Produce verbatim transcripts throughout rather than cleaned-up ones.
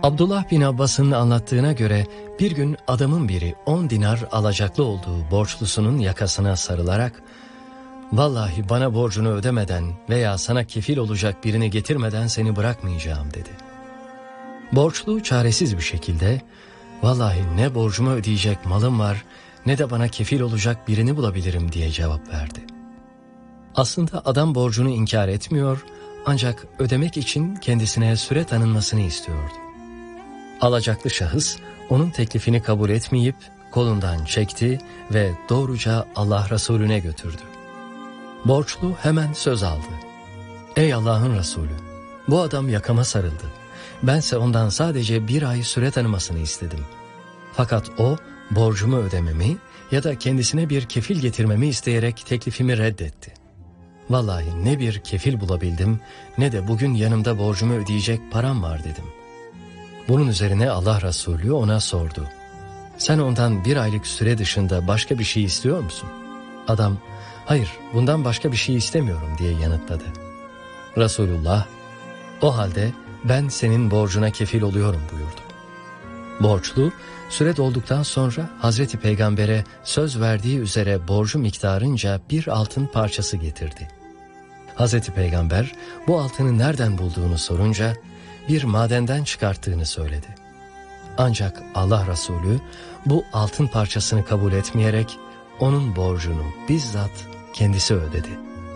Abdullah bin Abbas'ın anlattığına göre bir gün adamın biri on dinar alacaklı olduğu borçlusunun yakasına sarılarak "Vallahi bana borcunu ödemeden veya sana kefil olacak birini getirmeden seni bırakmayacağım" dedi. Borçlu çaresiz bir şekilde "Vallahi ne borcumu ödeyecek malım var ne de bana kefil olacak birini bulabilirim" diye cevap verdi. Aslında adam borcunu inkar etmiyor ancak ödemek için kendisine süre tanınmasını istiyordu. Alacaklı şahıs onun teklifini kabul etmeyip kolundan çekti ve doğruca Allah Resulüne götürdü. Borçlu hemen söz aldı. "Ey Allah'ın Resulü, bu adam yakama sarıldı. Bense ondan sadece bir ay süre tanımasını istedim. Fakat o borcumu ödememi ya da kendisine bir kefil getirmemi isteyerek teklifimi reddetti. Vallahi ne bir kefil bulabildim ne de bugün yanımda borcumu ödeyecek param var" dedim. Bunun üzerine Allah Resulü ona sordu. "Sen ondan bir aylık süre dışında başka bir şey istiyor musun?" Adam, "Hayır, bundan başka bir şey istemiyorum" diye yanıtladı. Resulullah, "O halde ben senin borcuna kefil oluyorum" buyurdu. Borçlu, süre dolduktan sonra Hazreti Peygamber'e söz verdiği üzere borcu miktarınca bir altın parçası getirdi. Hazreti Peygamber bu altını nereden bulduğunu sorunca bir madenden çıkarttığını söyledi. Ancak Allah Resulü bu altın parçasını kabul etmeyerek onun borcunu bizzat kendisi ödedi.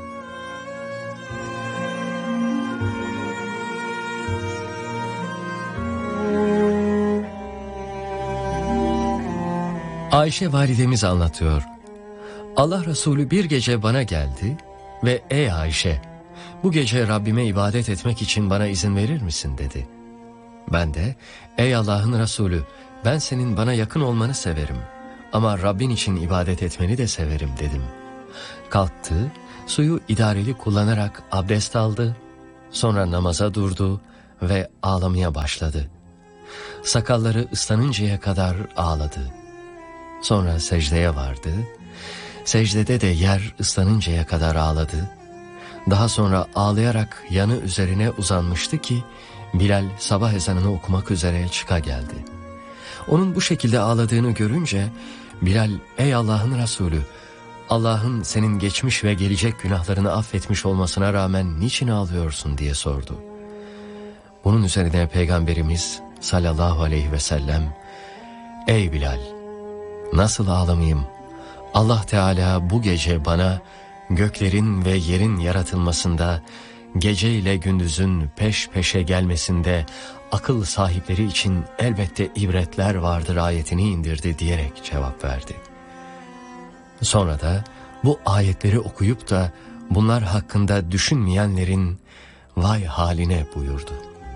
Ayşe validemiz anlatıyor. Allah Resulü bir gece bana geldi ve "Ey Ayşe, bu gece Rabbime ibadet etmek için bana izin verir misin?" dedi. Ben de "Ey Allah'ın Resulü, ben senin bana yakın olmanı severim ama Rabbin için ibadet etmeni de severim" dedim. Kalktı, suyu idareli kullanarak abdest aldı, sonra namaza durdu ve ağlamaya başladı. Sakalları ıslanıncaya kadar ağladı. Sonra secdeye vardı, secdede de yer ıslanıncaya kadar ağladı. Daha sonra ağlayarak yanı üzerine uzanmıştı ki Bilal sabah ezanını okumak üzere çıka geldi. Onun bu şekilde ağladığını görünce Bilal, "Ey Allah'ın Resulü, Allah'ın senin geçmiş ve gelecek günahlarını affetmiş olmasına rağmen niçin ağlıyorsun?" diye sordu. Bunun üzerine Peygamberimiz sallallahu aleyhi ve sellem, "Ey Bilal, nasıl ağlamayayım? Allah Teala bu gece bana göklerin ve yerin yaratılmasında, gece ile gündüzün peş peşe gelmesinde akıl sahipleri için elbette ibretler vardır ayetini indirdi" diyerek cevap verdi. Sonra da bu ayetleri okuyup da bunlar hakkında düşünmeyenlerin vay haline buyurdu.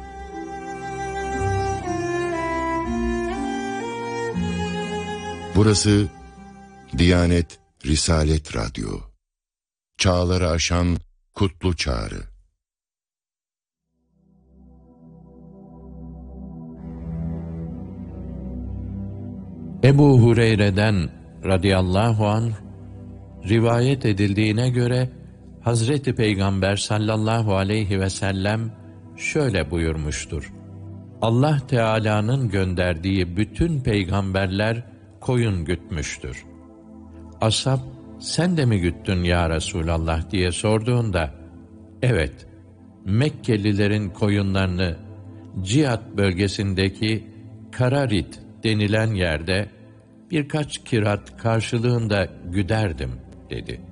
Burası Diyanet Risalet Radyo. Çağları aşan kutlu çağrı. Ebu Hureyre'den radıyallahu anh rivayet edildiğine göre Hazreti Peygamber sallallahu aleyhi ve sellem şöyle buyurmuştur: Allah Teala'nın gönderdiği bütün peygamberler koyun gütmüştür. Ashab, "Sen de mi güttün ya Resulallah?" diye sorduğunda, "Evet, Mekkelilerin koyunlarını Cihat bölgesindeki Kararit denilen yerde birkaç kirat karşılığında güderdim" dedi.